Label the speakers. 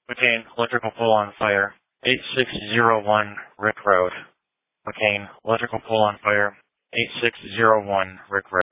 Speaker 1: McCain, electrical pole on fire. 8601 Rick Road. McCain, electrical pole on fire. 8601 Rick Road.